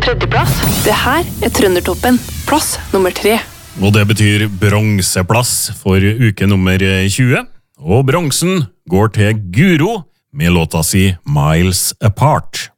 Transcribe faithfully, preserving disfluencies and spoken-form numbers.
tredjeplass. Det her er Trøndertoppen, plass nummer tre. Og det betyr bronseplass for uke nummer tjue. Og bronsen går til Guro med låta si Miles Apart.